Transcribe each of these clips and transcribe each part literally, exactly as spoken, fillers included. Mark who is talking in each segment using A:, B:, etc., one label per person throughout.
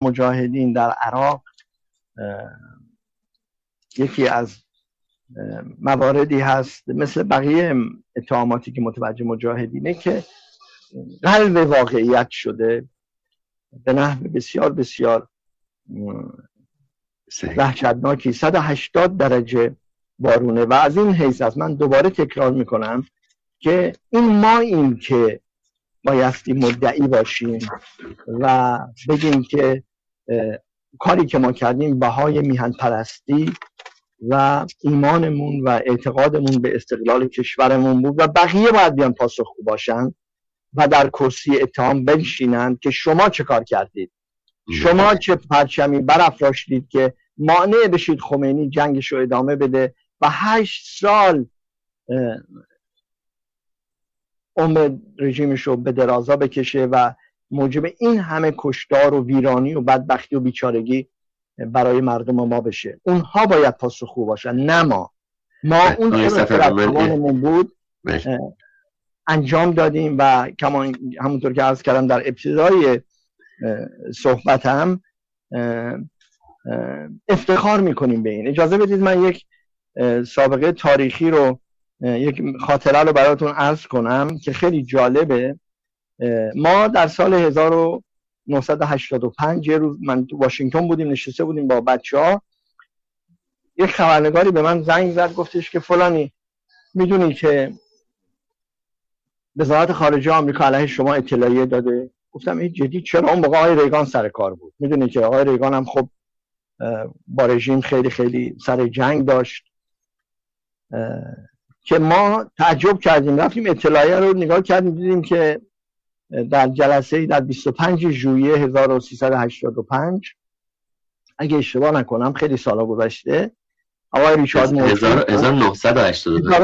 A: مجاهدین در عراق یکی از مواردی هست مثل بقیه اتهاماتی که متوجه مجاهدینه که قلب واقعیت شده به نحو بسیار بسیار وحشتناکی. صد و هشتاد درجه بارونه و از این حیث است من دوباره تکرار میکنم که این ما این که بایستی مدعی باشیم و بگیم که کاری که ما کردیم بهای میهن پرستی و ایمانمون و اعتقادمون به استقلال کشورمون بود و بقیه باید بیان پاسخگو باشن و در کرسی اتهام بنشینند که شما چه کار کردید، شما چه پرچمی برافراشتید که مانع بشید خمینی جنگش رو ادامه بده و هشت سال عمر رژیمش رو به درازا بکشه و موجب این همه کشتار و ویرانی و بدبختی و بیچارگی برای مردم ما بشه. اونها باید پاسخگو باشن نه ما. ما اون چه رو که توانمون بود انجام دادیم و کما همونطور که عرض کردم در ابتدای صحبتم افتخار میکنیم به این. اجازه بدید من یک سابقه تاریخی رو، یک خاطره رو براتون عرض کنم که خیلی جالبه. ما در سال هزار و نهصد و هشتاد و پنج یه روز من تو واشنگتن بودیم، نشسته بودیم با بچه ها، یک خبرنگاری به من زنگ زد گفتش که فلانی میدونی که وزارت خارجه آمریکا علیه شما اطلاعیه داده؟ گفتم این جدی؟ چرا؟ اون موقع آقای ریگان سر کار بود. میدونی که آقای ریگان هم خب با رژیم خیلی خیلی سر جنگ داشت که ما تعجب کردیم، رفتیم اطلاعیه رو نگاه کردیم، دیدیم که در جلسه در بیست و پنج ژوئیه هزار و سیصد و هشتاد و پنج اگه اشتباه نکنم، خیلی سالا گذشته، آقای ریچارد مورفی
B: هزار و نهصد و هشتاد و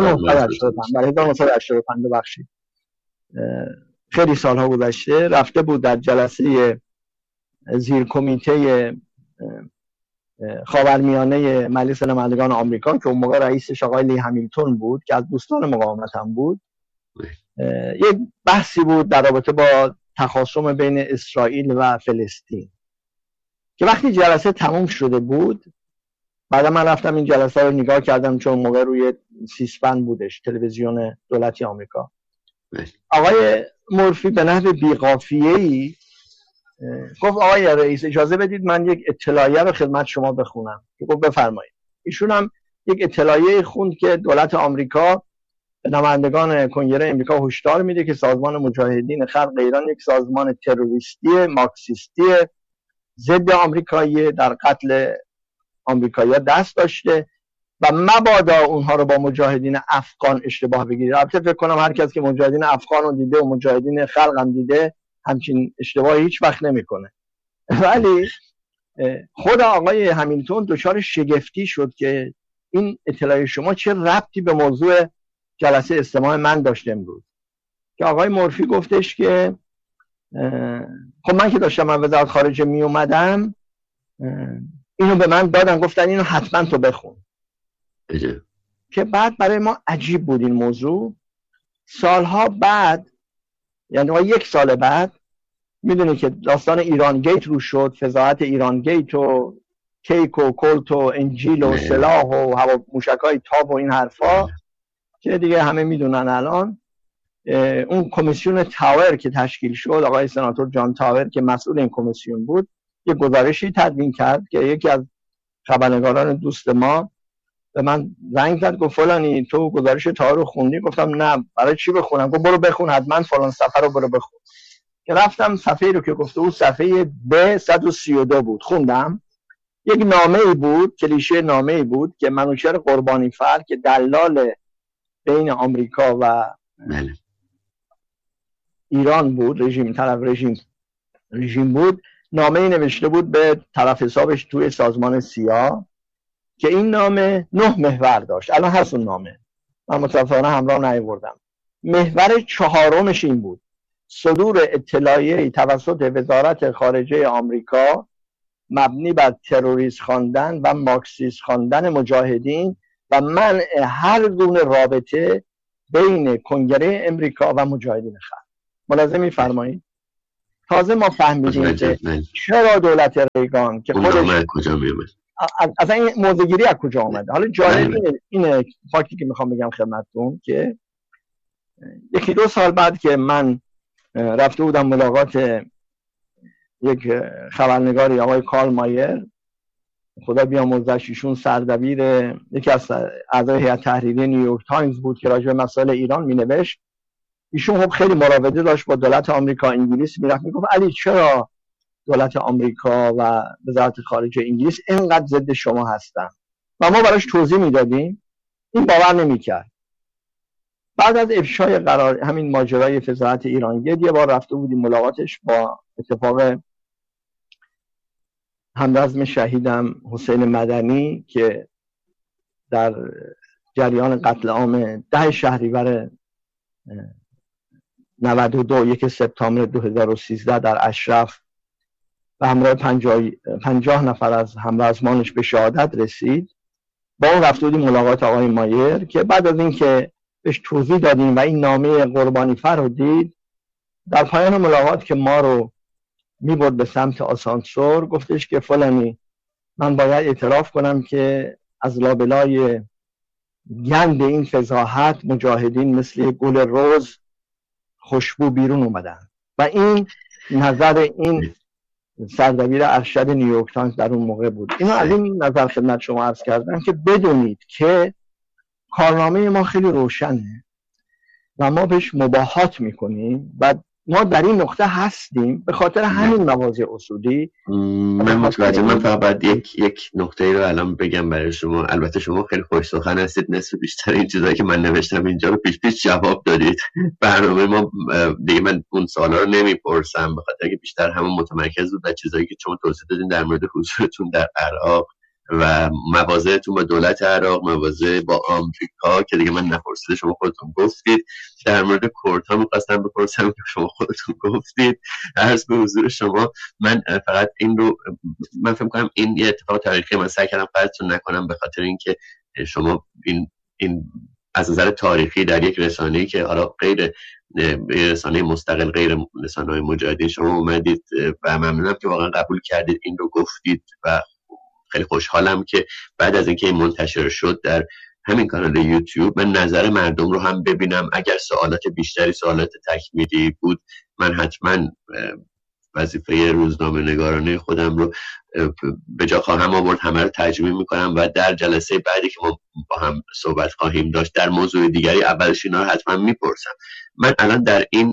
A: پنج ببخشید خیلی سالها گذشته، رفته بود در جلسه زیر کمیته خاورمیانه مجلس نمایندگان آمریکا که اون موقع رئیسش آقای لی همیلتون بود که از دوستان مقاومت هم بود، یک بحثی بود در رابطه با تخاصم بین اسرائیل و فلسطین که وقتی جلسه تموم شده بود، بعد من رفتم این جلسه رو نگاه کردم چون موقع روی سیسپن بودش، تلویزیون دولتی آمریکا. آقای مورفی به نحو بی‌قافیه‌ای گفت آقای رئیس اجازه بدید من یک اطلاعیه رو خدمت شما بخونم. گفت بفرمایید. ایشون هم یک اطلاعیه خوند که دولت آمریکا به نمایندگان کنگره آمریکا هشدار میده که سازمان مجاهدین خلق ایران یک سازمان تروریستی مارکسیستی ضد آمریکایی در قتل آمریکایی‌ها دست داشته و مبادا اونها رو با مجاهدین افغان اشتباه بگیرید. البته فکر کنم هر کس که مجاهدین افغان رو دیده و مجاهدین خلق هم دیده همچین اشتباهی هیچ وقت نمیکنه. ولی خود آقای همیلتون دچار شگفتی شد که این اطلاعیه شما چه ربطی به موضوع جلسه استماع من داشته امروز. که آقای مورفی گفتش که خب من که داشتم من وزارت خارجه می اومدم اینو به من دادن، گفتن اینو حتما تو بخون.
B: بجه.
A: که بعد برای ما عجیب بود این موضوع. سالها بعد، یعنی یک سال بعد، میدونی که داستان ایران گیت رو شد، فضاحت ایران گیت و کیک و کلت و انجیل و سلاح و هوا موشکای تاب و این حرفا که دیگه همه میدونن. الان اون کمیسیون تاور که تشکیل شد، آقای سناتور جان تاور که مسئول این کمیسیون بود، یه گزارشی تدوین کرد که یکی از خبرنگاران دوست ما به من زنگ زد گفت فلانی تو گزارش تاور رو خوندی؟ گفتم نه. برای چی بخونم؟ گفت برو بخون حتما فلان صفحه رو برو بخون. که رفتم صفحه رو که گفته بود صفحه ب صد و سی و دو بود، خوندم. یک نامه‌ای بود، کلیشه نامه‌ای بود که منوچهر قربانی فر که دلال بین آمریکا و
B: بله.
A: ایران بود، رژیم طرف رژیم رژیم بود، نامه‌ای نوشته بود به طرف حسابش توی سازمان سیا که این نامه نه محور داشت. الان هست اون نامه، من متأسفانه همراه نیاوردم. محور چهارمش این بود: صدور اطلاعیه‌ای توسط وزارت خارجه آمریکا مبنی بر تروریست خواندن و مارکسیست خواندن مجاهدین و منع هر گونه رابطه بین کنگره امریکا و مجاهدین خلق. ملاحظه می‌فرمایید؟ تازه ما فهمیدیم که چرا دولت ریگان که خودش
B: از کجا میومد،
A: اصلا این موضوعگیری از کجا آمده. حالا جالب اینه, اینه فاکتی که میخوام بگم خدمتتون که یکی دو سال بعد که من رفته بودم ملاقات یک خبرنگاری آقای کارل مایر، خدا بیامرزش، ایشون سردبیر یکی از اعضای هیئت تحریریه نیویورک تایمز بود که راجع به مسائل ایران مینوشت. ایشون خب خیلی مراوده داشت با دولت آمریکا. انگلیس میرفت میگفت علی چرا دولت آمریکا و وزارت خارجه انگلیس اینقدر ضد شما هستن و ما براش توضیح میدادیم، این باور نمیکرد. بعد از افشای قرار همین ماجرای فضاحت ایران گید یه بار رفته بودیم ملاقاتش با اتفاق همرزم شهیدم حسین مدنی که در جریان قتل عام ده شهریور نود و دو یک سپتامبر دو هزار و سیزده در اشرف و همراه پنجاه, پنجاه نفر از همرزمانش به شهادت رسید. با اون رفته بودیم ملاقات آقای مایر که بعد از اینکه بهش توضیح دادیم و این نامه قربانی فر رو دید، در پایان ملاقات که ما رو میبرد به سمت آسانسور گفتش که فلانی من باید اعتراف کنم که از لابلای گند این فضاحت مجاهدین مثل گل روز خوشبو بیرون اومدن. و این نظر این سردبیر ارشد نیویورک تایمز در اون موقع بود. اینو از این نظر خدمت شما عرض کردم که بدونید که کارنامه ما خیلی روشنه و ما بهش مباهات میکنیم و ما در این نقطه هستیم به خاطر همین مواضع اصولی.
B: من متوجه، من فقط باید یک یک نقطه رو الان بگم برای شما. البته شما خیلی خوش سخن هستید، نصف بیشتر این چیزایی که من نوشتم اینجا رو پیش پیش جواب دادید. برنامه ما دیگه من اون سوالا رو نمیپرسم به خاطر که بیشتر همون متمرکز بود در چیزایی که شما توضیح دادین در مورد حضورتون در عراق و مواضعتون با دولت عراق، مواضع با آمریکا که دیگه من نپرسیده شما خودتون گفتید. در مورد کردها می‌خواستم بپرسم که شما خودتون گفتید. عرض به حضور شما من فقط این رو من فکر کنم این یه اتفاق تاریخی، من سعی کردم فرضتون نکنم به خاطر اینکه شما این این از نظر تاریخی در یک رسانه‌ای که حالا غیر رسانه مستقل، غیر رسانه‌های مجاهدین شما اومدید و ممنونم که واقعا قبول کردید این رو گفتید و خیلی خوشحالم که بعد از اینکه این منتشر شد در همین کانال یوتیوب من نظر مردم رو هم ببینم. اگر سوالات بیشتری، سوالات تکمیلی بود، من حتما وظیفه روزنامه نگارانه خودم رو به جا خواهم آورد، همه رو ترجمه میکنم و در جلسه بعدی که ما با هم صحبت خواهیم داشت در موضوع دیگری اولش اینا رو حتما میپرسم. من الان در این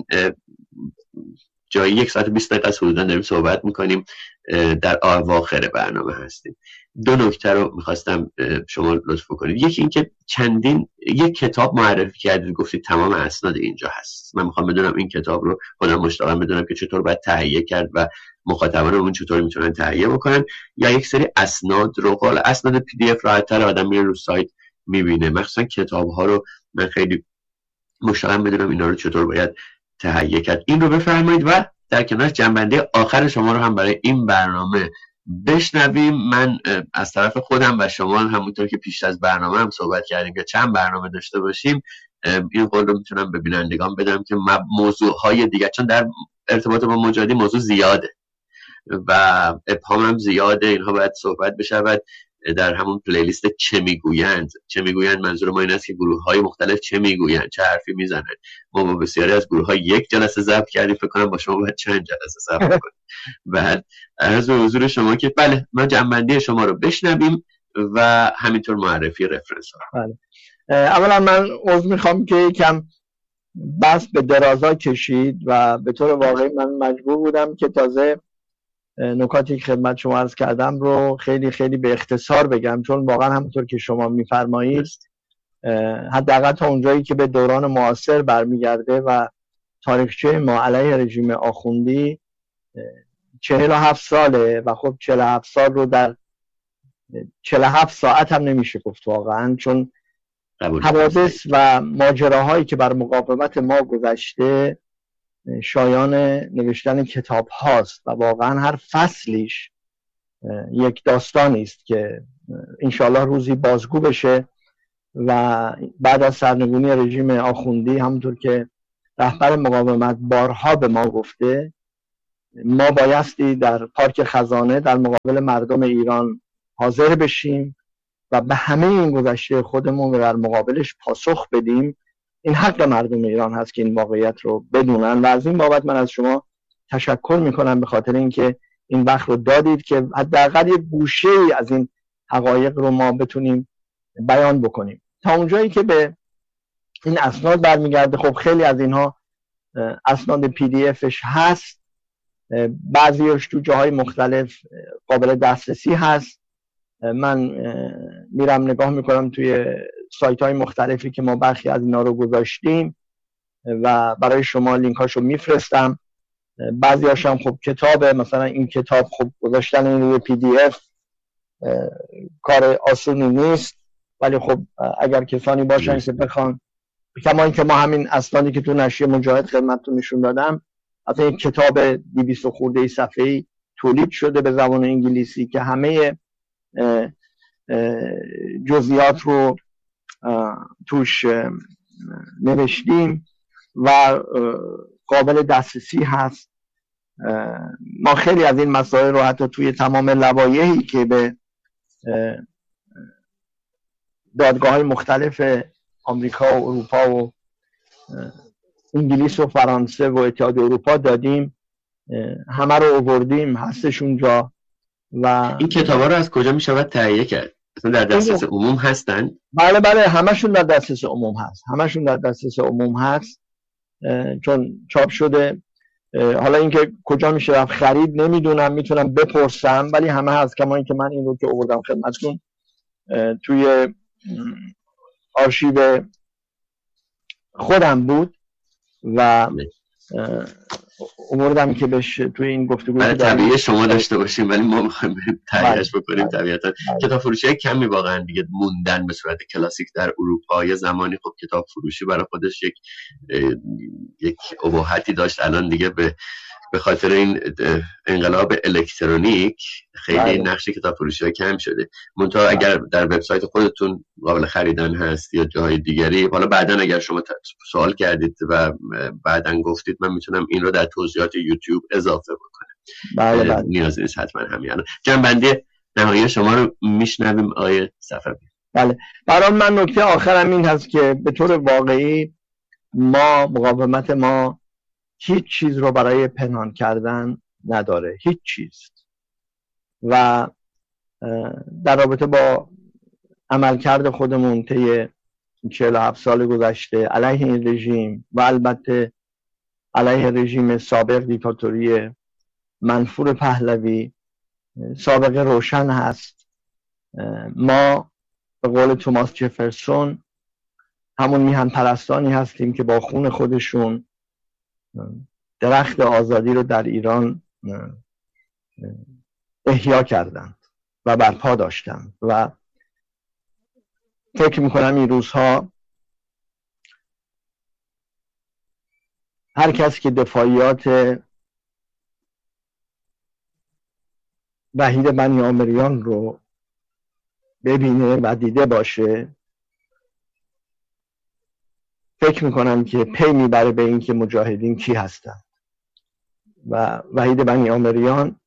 B: جایی یک ساعت بیست دقیقه حدوداً داریم صحبت میکنیم، در اواخر برنامه هستیم. دو نکته رو میخواستم شما لطف کنید. یکی این که چندین یک کتاب معرفی کردید، گفتید تمام اسناد اینجا هست. من میخوام بدونم این کتاب رو خودم مشتاقم بدونم که چطور باید تهیه کرد و مخاطبان اون چطور میتونن تهیه بکنن، یا یک سری اسناد رو، قال اسناد پی دی اف راحت‌تر آدم میره رو سایت میبینه. مخصوصا کتاب ها رو من خیلی مشتاقم بدونم اینا رو چطور باید تهیه کرد. این رو بفرمایید و در کنارش جنبندی آخر شما رو هم برای این برنامه بشنویم. من از طرف خودم و شما همونطور که پیش از برنامه هم صحبت کردیم که چند برنامه داشته باشیم، این قول رو میتونم به بینندگان بدم که موضوعهای دیگه، چون در ارتباط با مجاهدین موضوع زیاده و ابهام هم زیاده، اینها باید صحبت بشود در همون پلیلیست چه میگویند. چه میگویند منظور ما این است که گروه های مختلف چه میگویند، چه حرفی میزنند. ما با بسیاری از گروه ها یک جلسه ضبط کردیم، فکر کنم با شما باید چند جلسه ضبط کنیم. بعد عرض به حضور شما که بله ما جنبندی شما رو بشنویم و همینطور معرفی رفرنس ها.
A: بله. اولا من عذر میخوام که یکم بس به درازا کشید و به طور واقعی من مجبور بودم که تازه نکاتی که خدمت شما عرض کردم رو خیلی خیلی به اختصار بگم، چون واقعا همونطور که شما میفرمایید حداقل تا اونجایی که به دوران معاصر برمیگرده و تاریخچه ما علیه رژیم آخوندی چهل و هفت ساله و خب چهل و هفت سال رو در چهل و هفت ساعت هم نمیشه گفت واقعا، چون حوادث و ماجراهایی که بر مقاومت ما گذشته شایان نوشتن کتاب هاست و واقعا هر فصلیش یک داستانی است که انشالله روزی بازگو بشه و بعد از سرنگونی رژیم آخوندی همونطور که رهبر مقاومت بارها به ما گفته ما بایستی در پارک خزانه در مقابل مردم ایران حاضر بشیم و به همه این گذشته خودمون و در مقابلش پاسخ بدیم. این حق مردم ایران هست که این واقعیت رو بدونن و از این بابت من از شما تشکر میکنم، به خاطر اینکه این وقت رو دادید که حداقل یک گوشه ای از این حقایق رو ما بتونیم بیان بکنیم. تا اونجایی که به این اسناد برمیگرده، خب خیلی از اینها اسناد پی دی افش هست، بعضیش تو جاهای مختلف قابل دسترسی هست. من میرم نگاه میکنم توی سایت های مختلفی که ما برخی از اینا رو گذاشتیم و برای شما لینک هاشو میفرستم. بعضی هاشم خب کتابه، مثلا این کتاب خب گذاشتن این روی پی دی اف کار آسونی نیست، ولی خب اگر کسانی باشن که بخوان، کما اینکه ما همین اسنادی که تو نشریه مجاهد خدمتتون نشون دادم، حتی یک کتاب دویست خورده ای صفحه‌ای تولید شده به زبان انگلیسی که همه جزئیات رو توش نوشتیم و قابل دسترسی هست. ما خیلی از این مسائل رو حتی توی تمام لوایحی که به دادگاه‌های مختلف آمریکا و اروپا و انگلیس و فرانسه و اتحادیه اروپا دادیم، همه رو آوردیم، هستش اونجا. و
B: این کتابا رو از کجا میشود تهیه کرد؟ اصلا در دسترس عموم هستن؟
A: بله بله، همشون در دسترس عموم هست، همشون در دسترس عموم هست چون چاپ شده. حالا اینکه کجا میشه رفت خرید نمیدونم، میتونم بپرسم، ولی همه هست. کما اینکه من این رو که آوردم خدمتتون توی آرشیو خودم بود و آوردم که بهش توی این گفتگو
B: برای طبیعی شما داشته باشیم، ولی ما میخوایم تهیه‌اش بکنیم. طبیعتا کتاب فروشی کمی واقعا دیگه موندن به صورت کلاسیک در اروپا. یه زمانی خب کتاب فروشی برای خودش یک یک اباحتی داشت، الان دیگه به به خاطر این انقلاب الکترونیک خیلی نقش کتاب فروشی ها کم شده. منتها اگر در وبسایت خودتون قابل خریدن هست یا جاهای دیگری، حالا بعداً اگر شما سوال کردید و بعداً گفتید، من میتونم این رو در توضیحات یوتیوب اضافه بکنم.
A: بله بله،
B: نیاز نیست حتما همین. جنبندی نهایی شما رو میشنویم آقای صفوی.
A: بله، برای من نکته آخرم این هست که به طور واقعی ما مقاومت ما هیچ چیز رو برای پنهان کردن نداره، هیچ چیز. و در رابطه با عملکرد خودمون طی چهل و هفت سال گذشته علیه این رژیم و البته علیه رژیم سابق دیکتاتوری منفور پهلوی سابقه روشن هست. ما به قول توماس جفرسون همون میهن پرستانی هستیم که با خون خودشون درخت آزادی رو در ایران احیا کردند و برپا داشتند و فکر میکنم این روزها هر کس که دفاعیات وحید بنی آمریان رو ببینه و دیده باشه، فکر میکنم که پی میبره به این که مجاهدین کی هستن. و وحید بنی آمریان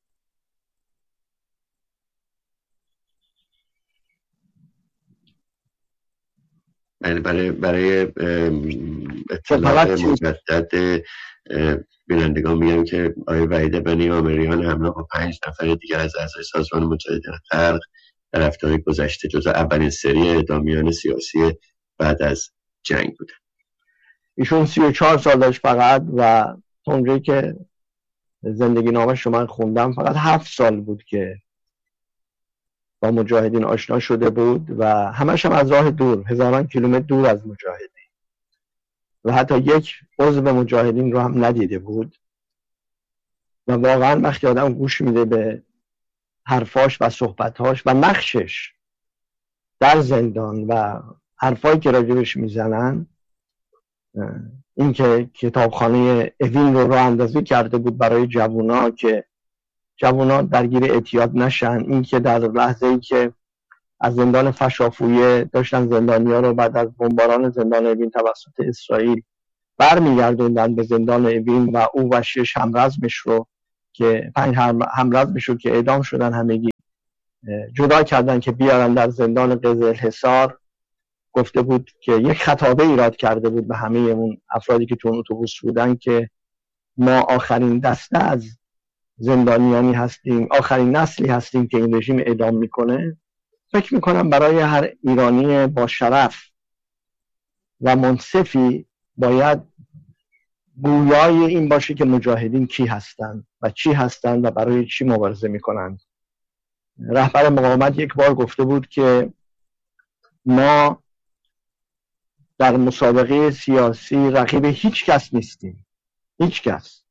B: برای برای اطلاع مجدد بینندگان میگم که آقای وحید بنی آمریان همراه با پنج نفر دیگر از اعضای سازمان مجاهدین خلق در هفته‌های گذشته جزو اولین سری اعدامیان سیاسی بعد از جنگ بودن.
A: ایشون سی و چهار سال داشت فقط و اونجایی که زندگی نامه شما خوندم فقط هفت سال بود که با مجاهدین آشنا شده بود و همش هم از راه دور، هزاران کیلومتر دور از مجاهدین، و حتی یک عضو مجاهدین رو هم ندیده بود. و واقعا وقتی آدم گوش میده به حرفاش و صحبتاش و نقشش در زندان و حرفایی که راجبش میزنن، این که کتابخانه اوین رو راه اندازی کرده بود برای جوونا که جوونا درگیر اعتیاد نشن، این که در لحظه ای که از زندان فشافویه داشتن زندانیا رو بعد از بمباران زندان اوین توسط اسرائیل برمیگردوندن به زندان اوین و او و شش همرزمش رو که پنج همرد بشد که اعدام شدن همگی، جدا کردن که بیارن در زندان قزلحصار. گفته بود که یک خطابه ایراد کرده بود به همه اون افرادی که تو اون اتوبوس بودن که ما آخرین دسته از زندانیانی هستیم، آخرین نسلی هستیم که این رژیم اعدام میکنه. فکر میکنم برای هر ایرانی با شرف و منصفی باید گویای این باشه که مجاهدین کی هستند و چی هستند و برای چی مبارزه میکنند. رهبر مقاومت یک بار گفته بود که ما در مسابقه سیاسی رقیب هیچ کس نیستیم، هیچ کس،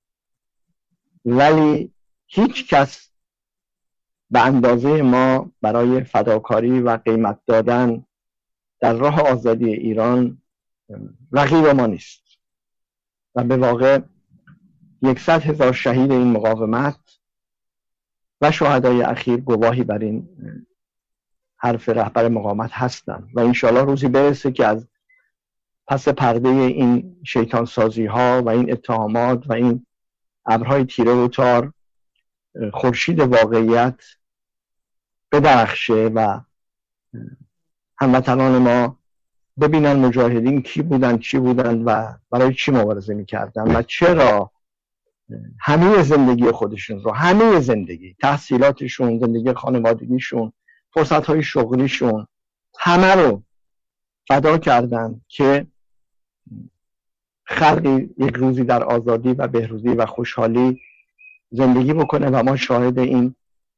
A: ولی هیچ کس به اندازه ما برای فداکاری و قیمت دادن در راه آزادی ایران رقیب ما نیست. و به واقع یکصد هزار شهید این مقاومت و شهدای اخیر گواهی بر این حرف رهبر مقاومت هستند و انشاءالله روزی برسه که از پس پرده این شیطان سازی ها و این اتهامات و این ابرهای تیره و تار خورشید واقعیت بدرخشه و هموطنان ما ببینن مجاهدین کی بودن، چی بودن و برای چی مبارزه میکردن و چرا همه زندگی خودشون رو، همه زندگی، تحصیلاتشون، زندگی خانوادگیشون، فرصتهای شغلیشون، همه رو فدا کردن که خلقی یک روزی در آزادی و بهروزی و خوشحالی زندگی بکنه و ما شاهد این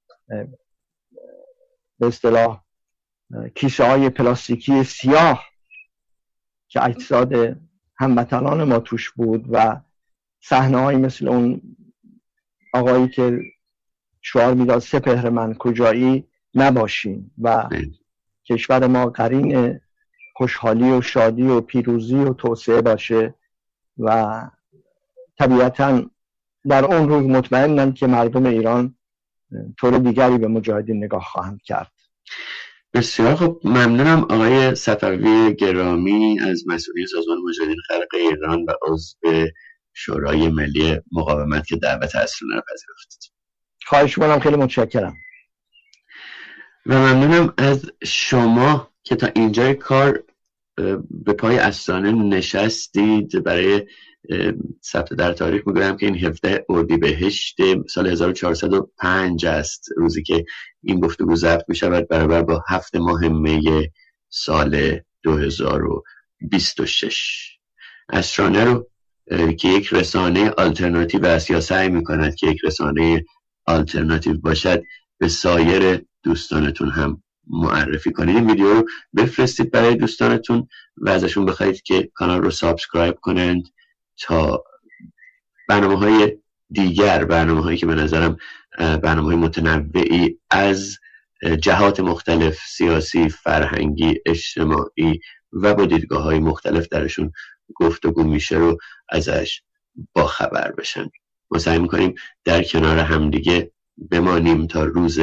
A: به اصطلاح کیسه های پلاستیکی سیاه که اجساد هموطنان ما توش بود و صحنه هایی مثل اون آقایی که شعار میداد سپهر من کجایی نباشیم و کشور ما قرین خوشحالی و شادی و پیروزی و توسعه باشه و طبیعتاً در اون روز مطمئنم که مردم ایران طور دیگری به مجاهدین نگاه خواهند کرد.
B: بسیار خب، ممنونم آقای صفوی گرامی از مسئولین سازمان مجاهدین خلق ایران و عضو شورای ملی مقاومت که دعوت اسرانه رو پذیرفتید.
A: خواهش می‌کنم، خیلی متشکرم.
B: و ممنونم از شما که تا اینجای کار به پای اسرانه نشستید. برای ثبت در تاریخ میگویم که این هفده اردیبهشت سال هزار و چهارصد و پنج است، روزی که این گفتگو ضبط می شود، برابر با هفت ماه می سال دو هزار و بیست و شش. اسرانه رو که یک رسانه آلترناتیو است یا سعی می کند که یک رسانه آلترناتیو باشد به سایر دوستانتون هم معرفی کنید. این ویدیو رو بفرستید برای دوستانتون و ازشون بخواید که کانال رو سابسکرایب کنند تا برنامه های دیگر، برنامه هایی که به نظرم برنامه های متنوعی از جهات مختلف، سیاسی، فرهنگی، اجتماعی و با دیدگاه های مختلف درشون گفتگو میشه رو ازش با خبر بشن. ما سعی میکنیم در کنار همدیگه بمانیم تا روز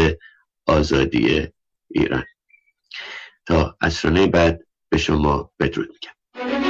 B: آزادی ایران. تا اسرانه بعد به شما بدرود میگم.